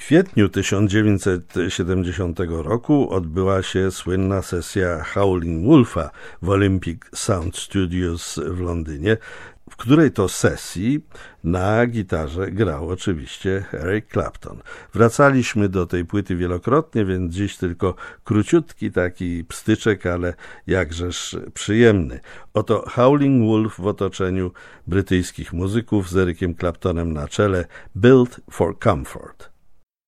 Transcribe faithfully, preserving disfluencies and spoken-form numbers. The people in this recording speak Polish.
kwietniu tysiąc dziewięćset siedemdziesiątego roku odbyła się słynna sesja Howling Wolfa w Olympic Sound Studios w Londynie, w której to sesji na gitarze grał oczywiście Eric Clapton. Wracaliśmy do tej płyty wielokrotnie, więc dziś tylko króciutki taki pstyczek, ale jakżeż przyjemny. Oto Howling Wolf w otoczeniu brytyjskich muzyków z Ericiem Claptonem na czele, Built for Comfort.